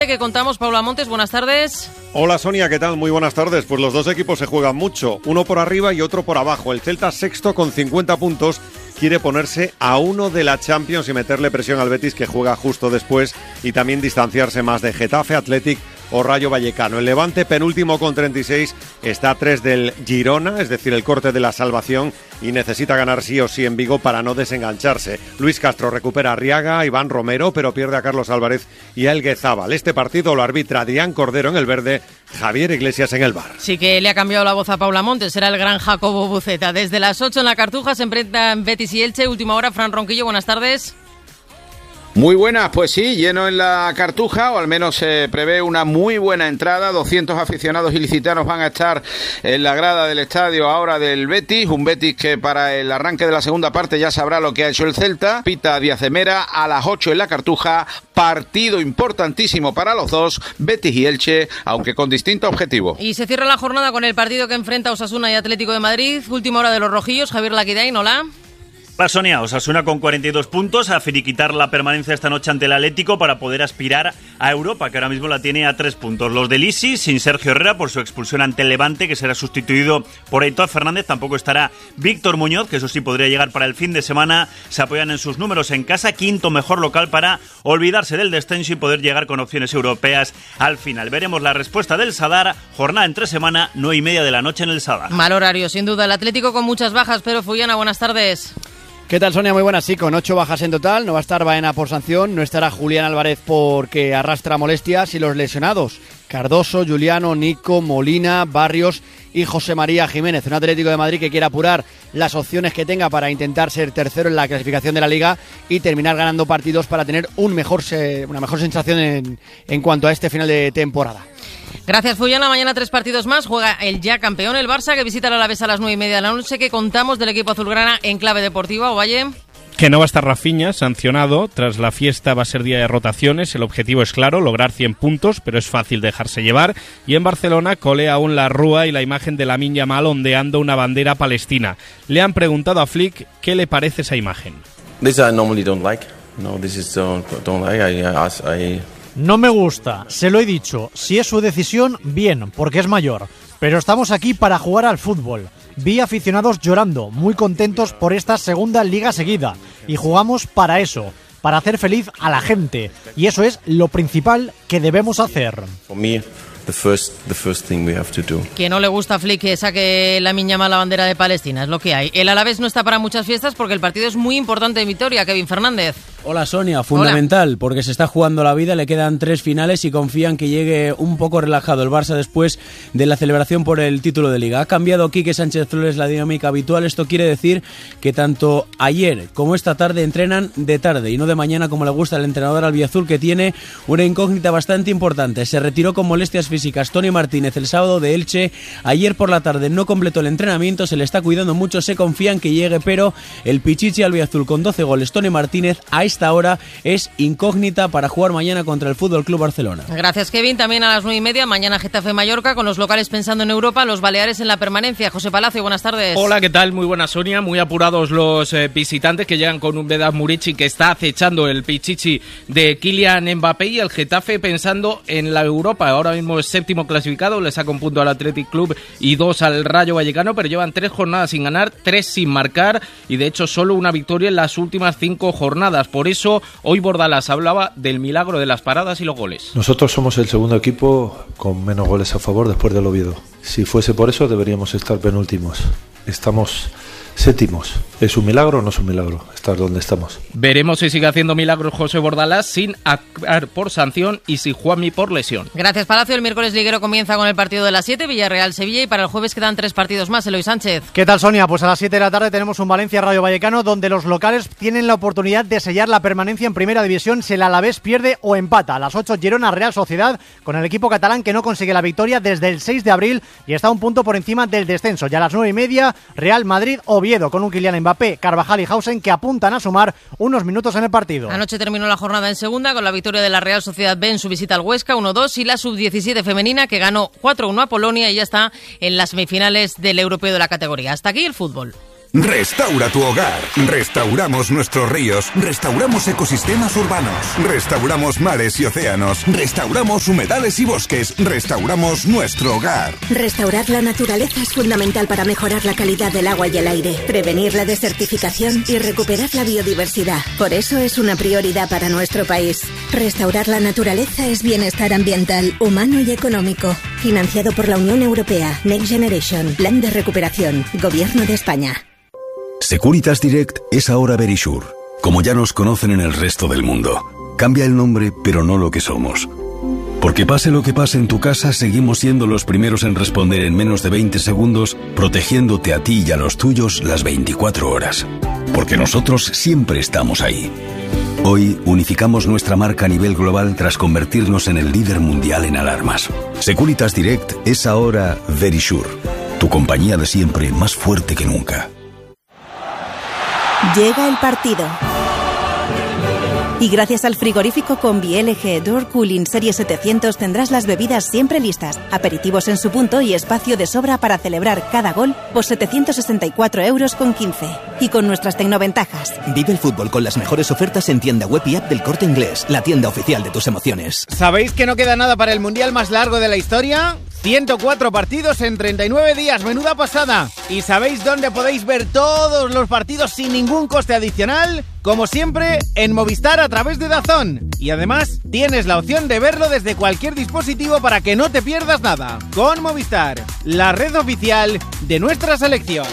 Que contamos, Paula Montes, buenas tardes. Hola Sonia, ¿qué tal? Muy buenas tardes. Pues los dos equipos se juegan mucho, uno por arriba y otro por abajo. El Celta, sexto con 50 puntos, quiere ponerse a uno de la Champions y meterle presión al Betis, que juega justo después, y también distanciarse más de Getafe, Athletic o Rayo Vallecano. El Levante, penúltimo con 36, está a 3 del Girona, es decir, el corte de la salvación, y necesita ganar sí o sí en Vigo para no desengancharse. Luis Castro recupera a Arriaga, a Iván Romero, pero pierde a Carlos Álvarez y a Elguezábal. Este partido lo arbitra Adrián Cordero en el verde, Javier Iglesias en el VAR. Sí que le ha cambiado la voz a Paula Montes, será el gran Jacobo Buceta. Desde las 8 en la Cartuja se enfrentan Betis y Elche. Última hora, Fran Ronquillo, buenas tardes. Muy buenas, pues sí, lleno en la Cartuja, o al menos se prevé una muy buena entrada. 200 aficionados ilicitanos van a estar en la grada del estadio ahora del Betis, un Betis que para el arranque de la segunda parte ya sabrá lo que ha hecho el Celta. Pita Díaz de Mera a las 8 en la Cartuja, partido importantísimo para los dos, Betis y Elche, aunque con distinto objetivo. Y se cierra la jornada con el partido que enfrenta Osasuna y Atlético de Madrid. Última hora de los rojillos, Javier Laquidain, hola. Hola Sonia, Osasuna con 42 puntos a finiquitar la permanencia esta noche ante el Atlético para poder aspirar a Europa, que ahora mismo la tiene a 3 puntos. Los del Isi, sin Sergio Herrera por su expulsión ante el Levante, que será sustituido por Aitor Fernández. Tampoco estará Víctor Muñoz, que eso sí podría llegar para el fin de semana. Se apoyan en sus números en casa, quinto mejor local para olvidarse del descenso y poder llegar con opciones europeas al final. Veremos la respuesta del Sadar, jornada entre semana, 9:30 de la noche en el Sadar. Mal horario, sin duda, el Atlético con muchas bajas, pero Fullana, buenas tardes. ¿Qué tal, Sonia? Muy buenas, sí, con 8 bajas en total. No va a estar Baena por sanción, no estará Julián Álvarez porque arrastra molestias, y los lesionados: Cardoso, Juliano, Nico, Molina, Barrios y José María Jiménez. Un Atlético de Madrid que quiere apurar las opciones que tenga para intentar ser tercero en la clasificación de la Liga y terminar ganando partidos para tener una mejor sensación en cuanto a este final de temporada. Gracias, Fullana. Mañana 3 partidos más. Juega el ya campeón, el Barça, que visita al Alavés a las 9:30 de la noche. ¿Qué contamos del equipo azulgrana en clave deportiva, Ovalle? Que no va a estar Rafinha, sancionado. Tras la fiesta va a ser día de rotaciones. El objetivo es claro, lograr 100 puntos, pero es fácil dejarse llevar. Y en Barcelona colea aún la rúa y la imagen de Lamine Yamal ondeando una bandera palestina. Le han preguntado a Flick qué le parece esa imagen. This I normally don't like. No, this is don't like. No me gusta, se lo he dicho. Si es su decisión, bien, porque es mayor. Pero estamos aquí para jugar al fútbol. Vi aficionados llorando, muy contentos por esta segunda liga seguida. Y jugamos para eso, para hacer feliz a la gente. Y eso es lo principal que debemos hacer. For me, the first thing we have to do. Que no le gusta a Flick que saque Lamine Yamal la bandera de Palestina, es lo que hay. El Alavés no está para muchas fiestas porque el partido es muy importante en Vitoria. Kevin Fernández. Hola Sonia, fundamental. Hola. Porque se está jugando la vida, le quedan 3 finales y confían que llegue un poco relajado el Barça después de la celebración por el título de Liga. Ha cambiado Quique Sánchez Flores la dinámica habitual. Esto quiere decir que tanto ayer como esta tarde entrenan de tarde y no de mañana, como le gusta al entrenador albiazul, que tiene una incógnita bastante importante. Se retiró con molestias físicas Tony Martínez el sábado de Elche. Ayer por la tarde no completó el entrenamiento, se le está cuidando mucho, se confía en que llegue, pero el pichichi albiazul con 12 goles, Tony Martínez, a esta hora es incógnita para jugar mañana contra el Fútbol Club Barcelona. Gracias, Kevin. También a las 9:30 mañana Getafe-Mallorca, con los locales pensando en Europa, los Baleares en la permanencia. José Palacio, buenas tardes. Hola, ¿qué tal? Muy buena, Sonia. Muy apurados los visitantes, que llegan con un Vedat Murici que está acechando el pichichi de Kylian Mbappé, y el Getafe pensando en la Europa. Ahora mismo es séptimo clasificado, le saca un punto al Athletic Club y 2 al Rayo Vallecano, pero llevan 3 jornadas sin ganar, 3 sin marcar, y de hecho solo una victoria en las últimas 5 jornadas. Por eso hoy Bordalás hablaba del milagro de las paradas y los goles. Nosotros somos el segundo equipo con menos goles a favor después del Oviedo. Si fuese por eso deberíamos estar penúltimos. Estamos séptimos. ¿Es un milagro o no es un milagro estar donde estamos? Veremos si sigue haciendo milagros José Bordalás sin actuar por sanción y si Juanmi por lesión. Gracias, Palacio. El miércoles liguero comienza con el partido de las 7, Villarreal-Sevilla, y para el jueves quedan 3 partidos más. Eloy Sánchez. ¿Qué tal, Sonia? Pues a las 7 de la tarde tenemos un Valencia-Rayo Vallecano, donde los locales tienen la oportunidad de sellar la permanencia en Primera División si el Alavés pierde o empata. A las 8, Girona-Real Sociedad, con el equipo catalán que no consigue la victoria desde el 6 de abril y está un punto por encima del descenso. Y a las 9:30, Real Madrid-Oviedo, con un Kylian Mbappé, Carvajal y Hausen que apuntan a sumar unos minutos en el partido. Anoche terminó la jornada en segunda con la victoria de la Real Sociedad B en su visita al Huesca, 1-2, y la sub-17 femenina que ganó 4-1 a Polonia y ya está en las semifinales del europeo de la categoría. Hasta aquí el fútbol. Restaura tu hogar. Restauramos nuestros ríos. Restauramos ecosistemas urbanos. Restauramos mares y océanos. Restauramos humedales y bosques. Restauramos nuestro hogar. Restaurar la naturaleza es fundamental para mejorar la calidad del agua y el aire, prevenir la desertificación y recuperar la biodiversidad. Por eso es una prioridad para nuestro país. Restaurar la naturaleza es bienestar ambiental, humano y económico. Financiado por la Unión Europea. Next Generation. Plan de recuperación. Gobierno de España. Securitas Direct es ahora Verisure, como ya nos conocen en el resto del mundo. Cambia el nombre, pero no lo que somos. Porque pase lo que pase en tu casa, seguimos siendo los primeros en responder en menos de 20 segundos, protegiéndote a ti y a los tuyos las 24 horas. Porque nosotros siempre estamos ahí. Hoy unificamos nuestra marca a nivel global tras convertirnos en el líder mundial en alarmas. Securitas Direct es ahora Verisure, tu compañía de siempre más fuerte que nunca. Llega el partido. Y gracias al frigorífico Combi LG Door Cooling Serie 700 tendrás las bebidas siempre listas, aperitivos en su punto y espacio de sobra para celebrar cada gol por 764,15 €. Y con nuestras tecnoventajas. Vive el fútbol con las mejores ofertas en tienda web y app del Corte Inglés, la tienda oficial de tus emociones. ¿Sabéis que no queda nada para el mundial más largo de la historia? 104 partidos en 39 días, menuda pasada. ¿Y sabéis dónde podéis ver todos los partidos sin ningún coste adicional? Como siempre, en Movistar a través de DAZN. Y además, tienes la opción de verlo desde cualquier dispositivo para que no te pierdas nada. Con Movistar, la red oficial de nuestra selección.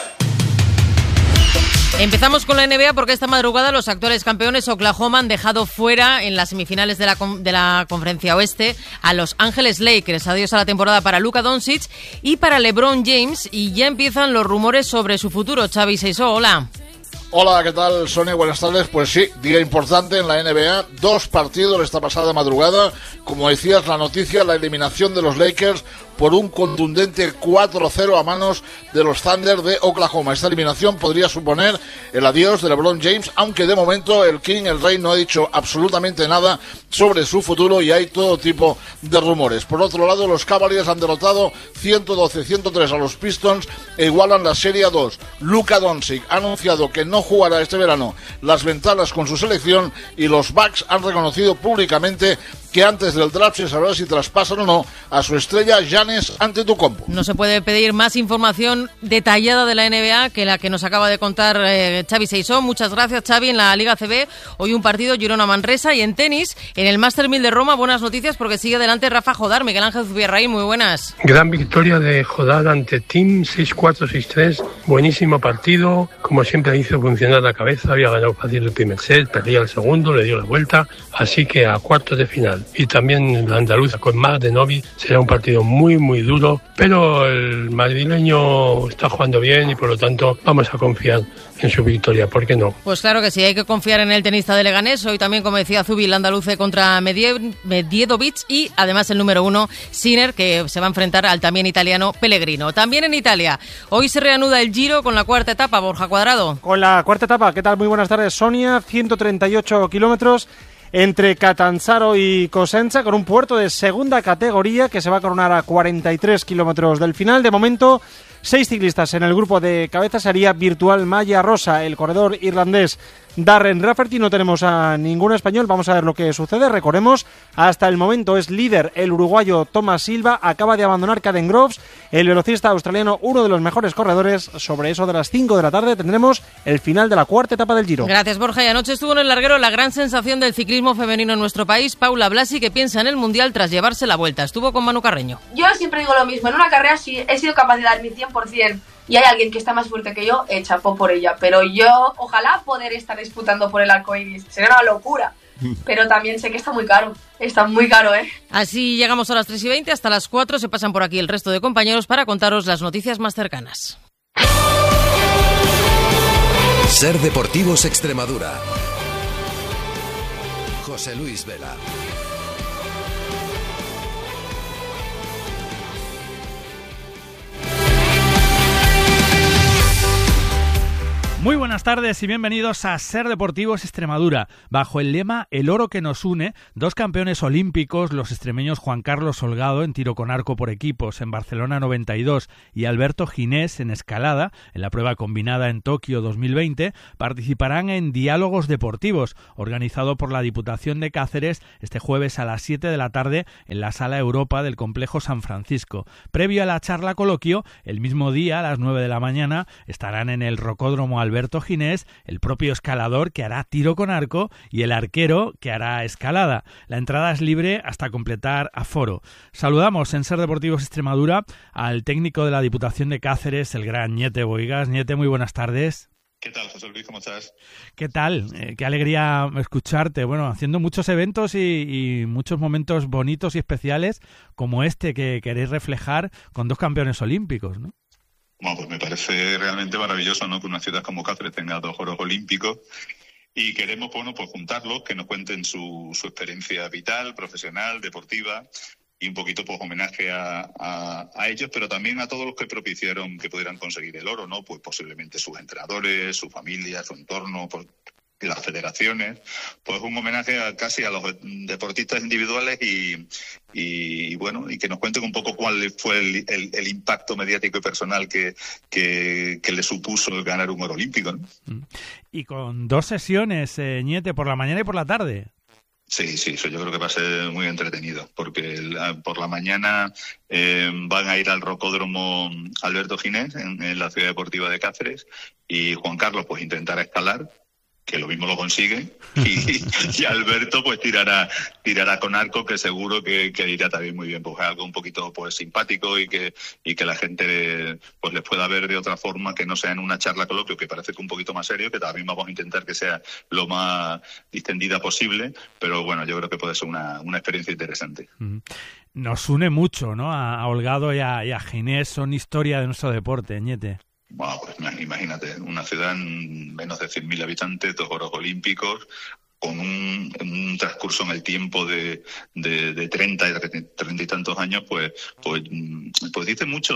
Empezamos con la NBA porque esta madrugada los actuales campeones Oklahoma han dejado fuera en las semifinales de la Conferencia Oeste a Los Ángeles Lakers. Adiós a la temporada para Luka Doncic y para LeBron James, y ya empiezan los rumores sobre su futuro. Xavi Seisó, hola. Hola, ¿qué tal, Sonia? Buenas tardes. Pues sí, día importante en la NBA. 2 partidos esta pasada madrugada. Como decías, la noticia, la eliminación de los Lakers por un contundente 4-0 a manos de los Thunder de Oklahoma. Esta eliminación podría suponer el adiós de LeBron James, aunque de momento el King, el Rey, no ha dicho absolutamente nada sobre su futuro y hay todo tipo de rumores. Por otro lado, los Cavaliers han derrotado 112-103 a los Pistons e igualan la Serie 2. Luka Doncic ha anunciado que no jugará este verano las ventanas con su selección y los Bucks han reconocido públicamente que antes del draft se sabrá si traspasan o no a su estrella Giannis Antetokounmpo. No se puede pedir más información detallada de la NBA que la que nos acaba de contar Xavi Seisó. Muchas gracias, Xavi. En la Liga CB, hoy un partido Girona-Manresa, y en tenis, en el Master 1000 de Roma, buenas noticias porque sigue adelante Rafa Jodar. Miguel Ángel Zubierraín, muy buenas. Gran victoria de Jodar ante Team, 6-4, 6-3. Buenísimo partido. Como siempre hizo funcionar la cabeza, había ganado fácil el primer set, perdía el segundo, le dio la vuelta, así que a cuartos de final. Y también la andaluza con Mardenovic será un partido muy muy duro, pero el madrileño está jugando bien y por lo tanto vamos a confiar en su victoria, ¿por qué no? Pues claro que sí, hay que confiar en el tenista de Leganés. Hoy también, como decía Zubi, el andaluce contra Medjedovic y además el número 1, Sinner, que se va a enfrentar al también italiano Pellegrino. También en Italia, hoy se reanuda el Giro con la cuarta etapa. Borja Cuadrado. Con la cuarta etapa, ¿qué tal? Muy buenas tardes, Sonia. 138 kilómetros entre Catanzaro y Cosenza, con un puerto de segunda categoría que se va a coronar a 43 kilómetros del final. De momento, 6 ciclistas en el grupo de cabeza. Sería virtual Maya Rosa, el corredor irlandés Darren Rafferty. No tenemos a ningún español. Vamos a ver lo que sucede. Recordemos, hasta el momento es líder el uruguayo Thomas Silva. Acaba de abandonar Caden Groves, el velocista australiano, uno de los mejores corredores. Sobre eso de las 5 de la tarde tendremos el final de la cuarta etapa del Giro. Gracias, Borja. Y anoche estuvo en el larguero la gran sensación del ciclismo femenino en nuestro país, Paula Blasi, que piensa en el Mundial tras llevarse la vuelta. Estuvo con Manu Carreño. Yo siempre digo lo mismo. En una carrera sí he sido capaz de dar mi 100%. Y hay alguien que está más fuerte que yo, chapó por ella. Pero yo, ojalá poder estar disputando por el arco iris. Sería una locura. Pero también sé que está muy caro. Está muy caro, ¿eh? Así llegamos a las 3:20. Hasta las 4 se pasan por aquí el resto de compañeros para contaros las noticias más cercanas. Ser Deportivos Extremadura. José Luis Vela. Muy buenas buenas tardes y bienvenidos a Ser Deportivos Extremadura. Bajo el lema El oro que nos une, dos campeones olímpicos, los extremeños Juan Carlos Holgado en tiro con arco por equipos en Barcelona 92 y Alberto Ginés en escalada, en la prueba combinada en Tokio 2020, participarán en Diálogos Deportivos, organizado por la Diputación de Cáceres este jueves a las 7 de la tarde en la Sala Europa del Complejo San Francisco. Previo a la charla coloquio, el mismo día a las 9 de la mañana estarán en el Rocódromo Alberto Ginés, el propio escalador que hará tiro con arco y el arquero que hará escalada. La entrada es libre hasta completar aforo. Saludamos en Ser Deportivos Extremadura al técnico de la Diputación de Cáceres, el gran Ñete Boigas. Ñete, muy buenas tardes. ¿Qué tal, José Luis? ¿Cómo estás? ¿Qué tal? Qué alegría escucharte. Bueno, haciendo muchos eventos y muchos momentos bonitos y especiales como este que queréis reflejar con dos campeones olímpicos, ¿no? Bueno, pues me parece realmente maravilloso, ¿no?, que una ciudad como Cáceres tenga dos Juegos Olímpicos y queremos, bueno, pues juntarlos, que nos cuenten su experiencia vital, profesional, deportiva y un poquito pues homenaje a ellos, pero también a todos los que propiciaron que pudieran conseguir el oro, ¿no? Pues posiblemente sus entrenadores, su familia, su entorno, pues las federaciones, pues un homenaje casi a los deportistas individuales y bueno, y que nos cuenten un poco cuál fue el impacto mediático y personal que le supuso ganar un oro olímpico, ¿no? Y con dos sesiones, Ñete, por la mañana y por la tarde. Sí, eso yo creo que va a ser muy entretenido, porque por la mañana van a ir al Rocódromo Alberto Ginés en la Ciudad Deportiva de Cáceres y Juan Carlos pues intentará escalar, que lo mismo lo consigue, y Alberto pues tirará con arco, que seguro que irá también muy bien, pues algo un poquito pues simpático y que la gente pues les pueda ver de otra forma, que no sea en una charla coloquio que parece que un poquito más serio, que también vamos a intentar que sea lo más distendida posible, pero bueno, yo creo que puede ser una experiencia interesante. Nos une mucho, ¿no? A Holgado y a Ginés, son historia de nuestro deporte, Ñete. Bueno, pues imagínate, una ciudad en menos de 100.000 habitantes, dos Juegos Olímpicos, con un transcurso en el tiempo de 30 y tantos años, pues dice mucho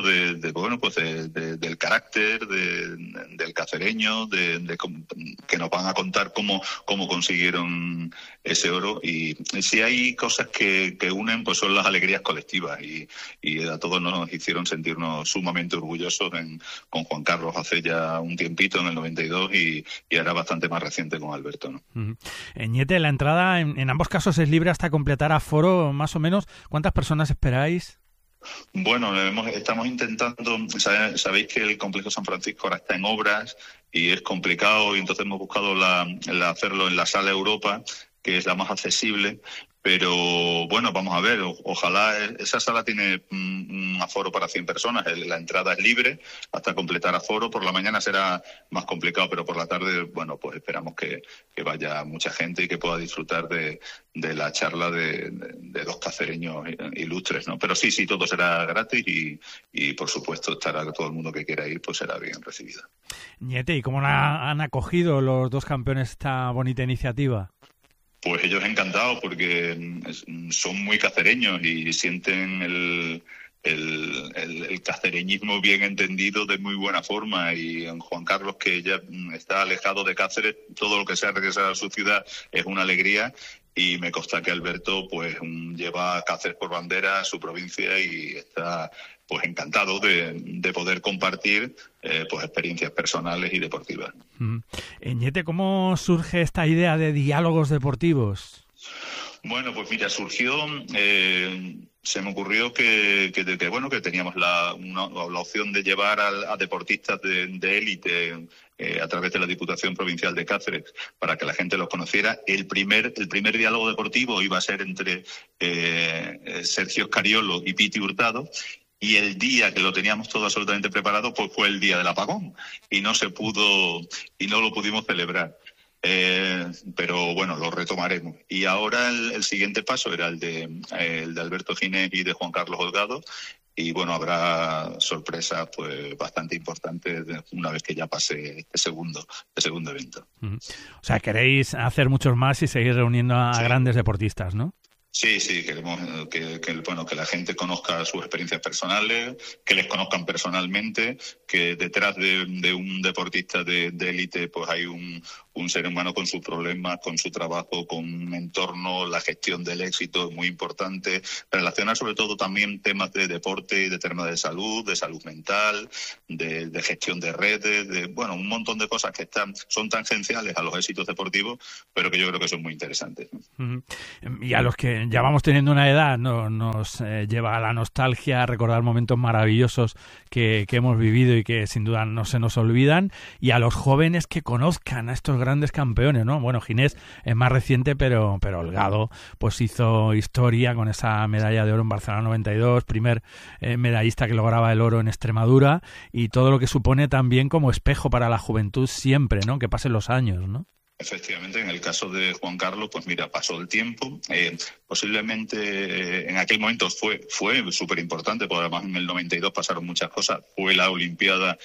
del carácter del cacereño, que nos van a contar cómo consiguieron ese oro. Y si hay cosas que unen, pues son las alegrías colectivas y a todos nos hicieron sentirnos sumamente orgullosos con Juan Carlos hace ya un tiempito, en el 92, y ahora bastante más reciente con Alberto, ¿no? Ñete, la entrada en ambos casos es libre hasta completar aforo, más o menos. ¿Cuántas personas esperáis? Bueno, estamos intentando, sabéis que el Complejo San Francisco ahora está en obras y es complicado, y entonces hemos buscado hacerlo en la Sala Europa, que es la más accesible. Pero bueno, vamos a ver, ojalá. Esa sala tiene un aforo para 100 personas, la entrada es libre hasta completar aforo. Por la mañana será más complicado, pero por la tarde, bueno, pues esperamos que vaya mucha gente y que pueda disfrutar de la charla de dos cacereños ilustres, ¿no? Pero sí, todo será gratis y por supuesto estará todo el mundo que quiera ir, pues será bien recibido. Ñete, ¿y cómo han acogido los dos campeones esta bonita iniciativa? Pues ellos encantados, porque son muy cacereños y sienten el cacereñismo bien entendido de muy buena forma, y en Juan Carlos, que ya está alejado de Cáceres, todo lo que sea regresar a su ciudad es una alegría, y me consta que Alberto pues lleva a Cáceres por bandera a su provincia y está pues encantado de poder compartir pues experiencias personales y deportivas. Ñete, ¿cómo surge esta idea de diálogos deportivos? Bueno, pues mira, surgió, se me ocurrió que teníamos la opción de llevar a deportistas de élite a través de la Diputación Provincial de Cáceres, para que la gente los conociera. El primer diálogo deportivo iba a ser entre Sergio Scariolo y Piti Hurtado, y el día que lo teníamos todo absolutamente preparado, pues fue el día del apagón, y no lo pudimos celebrar. Pero bueno, lo retomaremos. Y ahora el siguiente paso era el de Alberto Ginés y de Juan Carlos Holgado. Y bueno, habrá sorpresas pues bastante importantes una vez que ya pase este segundo evento. O sea, queréis hacer muchos más y seguir reuniendo a grandes deportistas, ¿no? Sí, queremos que la gente conozca sus experiencias personales, que les conozcan personalmente, que detrás de un deportista de élite pues hay un ser humano con sus problemas, con su trabajo, con un entorno, la gestión del éxito es muy importante, relacionar sobre todo también temas de deporte y de temas de salud mental, de gestión de redes, un montón de cosas que son tangenciales a los éxitos deportivos, pero que yo creo que son muy interesantes. Y a los que ya vamos teniendo una edad, nos lleva a la nostalgia, a recordar momentos maravillosos que hemos vivido y que sin duda no se nos olvidan, y a los jóvenes que conozcan a estos grandes campeones, ¿no? Bueno, Ginés es más reciente, pero Holgado pues hizo historia con esa medalla de oro en Barcelona 92, primer medallista que lograba el oro en Extremadura, y todo lo que supone también como espejo para la juventud siempre, ¿no? Que pasen los años, ¿no? Efectivamente, en el caso de Juan Carlos, pues mira, pasó el tiempo. Posiblemente en aquel momento fue súper importante, porque además en el 92 pasaron muchas cosas. Fue la Olimpiada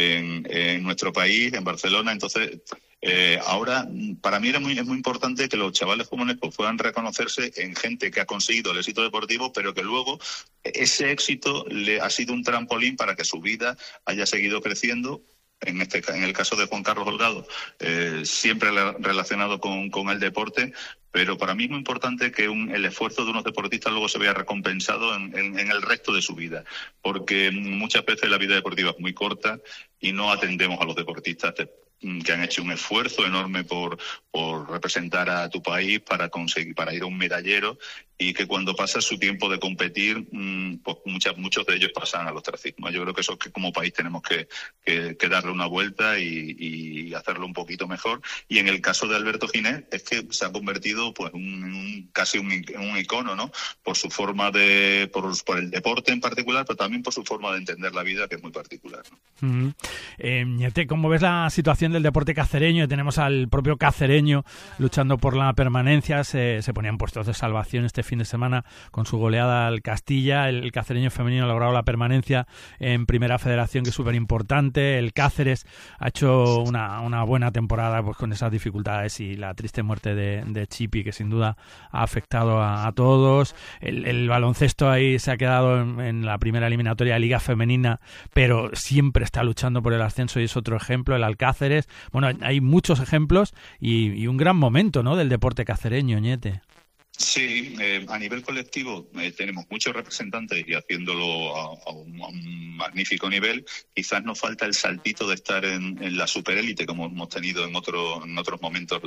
en nuestro país, en Barcelona. Entonces, ahora, para mí es muy importante que los chavales jóvenes pues, puedan reconocerse en gente que ha conseguido el éxito deportivo, pero que luego ese éxito le ha sido un trampolín para que su vida haya seguido creciendo. En el caso de Juan Carlos Holgado, siempre relacionado con el deporte, pero para mí es muy importante que el esfuerzo de unos deportistas luego se vea recompensado en el resto de su vida, porque muchas veces la vida deportiva es muy corta y no atendemos a los deportistas que han hecho un esfuerzo enorme por representar a tu país para ir a un medallero, y que cuando pasa su tiempo de competir, pues muchos de ellos pasan al ostracismo. Yo creo que eso es que como país tenemos que darle una vuelta y hacerlo un poquito mejor. Y en el caso de Alberto Ginés es que se ha convertido pues casi un icono, ¿no? Por su forma por el deporte en particular, pero también por su forma de entender la vida, que es muy particular, ¿no? Ñete, ¿cómo ves la situación del deporte cacereño? Tenemos al propio cacereño luchando por la permanencia, se ponían puestos de salvación este fin de semana con su goleada al Castilla. El cacereño femenino ha logrado la permanencia en Primera Federación, que es súper importante. El Cáceres ha hecho una buena temporada pues con esas dificultades y la triste muerte de Chipi, que sin duda ha afectado a todos. El baloncesto ahí se ha quedado en la primera eliminatoria de Liga Femenina, pero siempre está luchando por el ascenso, y es otro ejemplo, el Alcáceres. Bueno, hay muchos ejemplos y un gran momento, ¿no?, del deporte cacereño, Ñete. Sí, a nivel colectivo tenemos muchos representantes y haciéndolo a un magnífico nivel. Quizás nos falta el saltito de estar en la superélite, como hemos tenido en otros momentos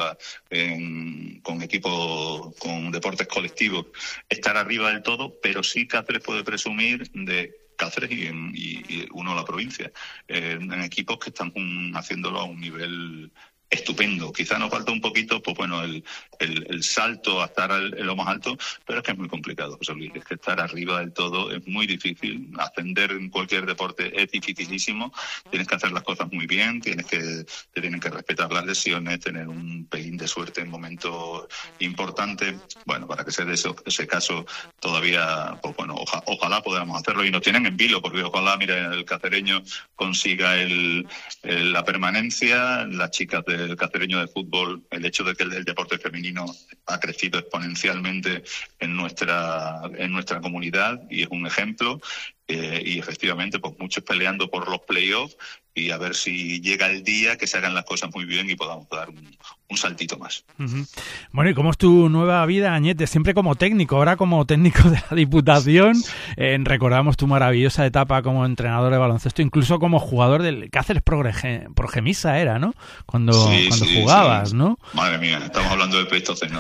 con equipos, con deportes colectivos, estar arriba del todo, pero sí Cáceres puede presumir de Cáceres y uno la provincia, en equipos que están haciéndolo a un nivel estupendo. Quizá nos falta un poquito, pues bueno, el salto a estar en lo más alto, pero es que es muy complicado, José Luis. Es que estar arriba del todo es muy difícil. Ascender en cualquier deporte es dificilísimo. Tienes que hacer las cosas muy bien, te tienen que respetar las lesiones, tener un pelín de suerte en momentos importantes. Bueno, para que se dé ese caso todavía, pues bueno, ojalá podamos hacerlo, y nos tienen en vilo, porque ojalá, mira, el cacereño consiga la permanencia. Las chicas del cacereño de fútbol, el hecho de que el deporte femenino ha crecido exponencialmente en nuestra comunidad, y es un ejemplo, y efectivamente pues muchos peleando por los playoffs, y a ver si llega el día que se hagan las cosas muy bien y podamos dar un saltito más. Uh-huh. Bueno, ¿y cómo es tu nueva vida, Añete? Siempre como técnico, ahora como técnico de la Diputación. Recordamos tu maravillosa etapa como entrenador de baloncesto, incluso como jugador del Cáceres Progemisa era, ¿no? Cuando jugabas, sí. ¿No? Madre mía, estamos hablando del Pleistoceno.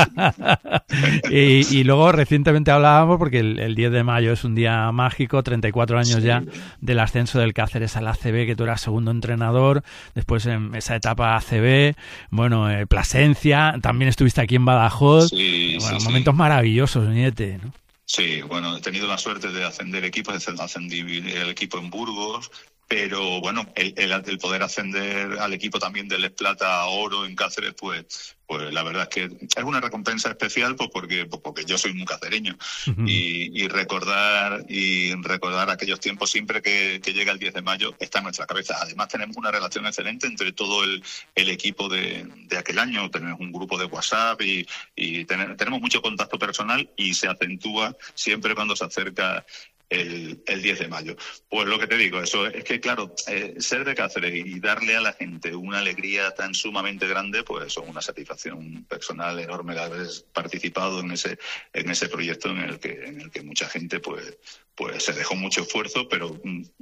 y luego recientemente hablábamos, porque el 10 de mayo es un día mágico, 34 años ya del ascenso del Cáceres al ACB, que tú eras segundo entrenador, después en esa etapa ACB, bueno, Plasencia, también estuviste aquí en Badajoz, momentos maravillosos, Ñete, ¿no? Sí, bueno, he tenido la suerte de ascender equipos, ascendí el equipo en Burgos, Pero bueno, el poder ascender al equipo también del Les Plata a oro en Cáceres, pues la verdad es que es una recompensa especial, pues porque yo soy muy cacereño. Uh-huh. y recordar aquellos tiempos siempre que llega el 10 de mayo está en nuestra cabeza. Además tenemos una relación excelente entre todo el equipo de aquel año. Tenemos un grupo de WhatsApp y tenemos mucho contacto personal, y se acentúa siempre cuando se acerca el 10 de mayo. Pues lo que te digo, eso es que claro, ser de Cáceres y darle a la gente una alegría tan sumamente grande, pues eso es una satisfacción personal enorme de haber participado en ese proyecto en el que mucha gente pues se dejó mucho esfuerzo, pero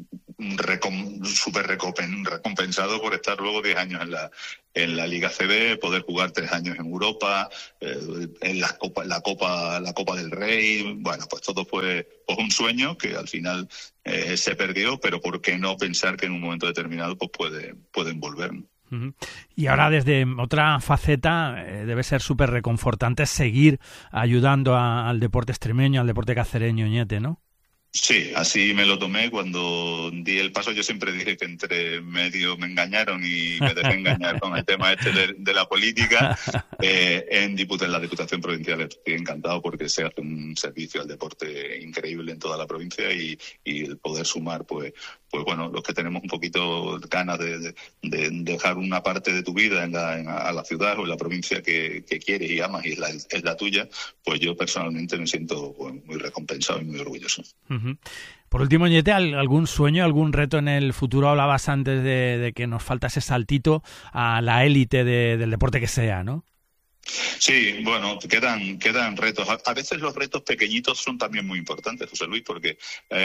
súper recompensado por estar luego 10 años en la Liga CB, poder jugar 3 años en Europa, en la Copa del Rey. Bueno, pues todo fue un sueño que al final se perdió, pero ¿por qué no pensar que en un momento determinado pues pueden volver? Y ahora desde otra faceta debe ser súper reconfortante seguir ayudando al deporte extremeño, al deporte cacereño, Ñete, ¿no? Sí, así me lo tomé cuando di el paso. Yo siempre dije que entre medio me engañaron y me dejé engañar con el tema de la política. En la Diputación Provincial estoy encantado porque se hace un servicio al deporte increíble en toda la provincia y el poder sumar, pues bueno, los que tenemos un poquito ganas de dejar una parte de tu vida a la ciudad o en la provincia que quieres y amas y es la tuya, pues yo personalmente me siento muy recompensado y muy orgulloso. Uh-huh. Por último, Ñete, ¿algún sueño, algún reto en el futuro? Hablabas antes de que nos falta ese saltito a la élite del deporte que sea, ¿no? Sí, bueno, quedan retos. A veces los retos pequeñitos son también muy importantes, José Luis, porque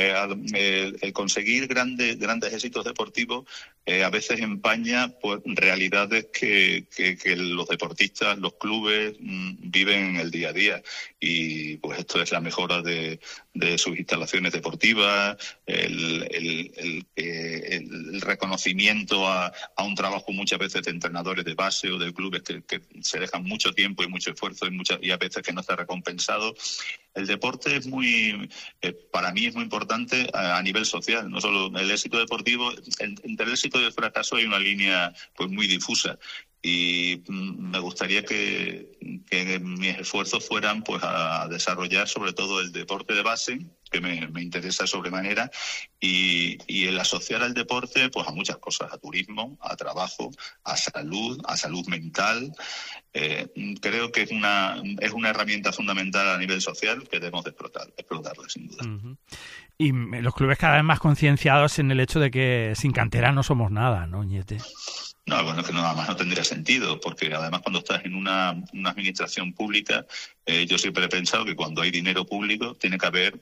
el conseguir grandes éxitos deportivos a veces empaña pues realidades que los deportistas, los clubes viven en el día a día. Y pues esto es la mejora de sus instalaciones deportivas, el reconocimiento a un trabajo muchas veces de entrenadores de base o de clubes que se dejan mucho tiempo y mucho esfuerzo y a veces que no está recompensado. El deporte es para mí es muy importante a nivel social, no solo el éxito deportivo. Entre el éxito y el fracaso hay una línea pues muy difusa. Y me gustaría que mis esfuerzos fueran pues a desarrollar sobre todo el deporte de base, que me interesa sobremanera, y el asociar al deporte pues a muchas cosas, a turismo, a trabajo, a salud mental. Creo que es una herramienta fundamental a nivel social que debemos de explotarla sin duda. Uh-huh. Y los clubes cada vez más concienciados en el hecho de que sin cantera no somos nada, ¿no, Ñete? No, bueno, es que nada más no tendría sentido, porque además cuando estás en una administración pública, yo siempre he pensado que cuando hay dinero público tiene que haber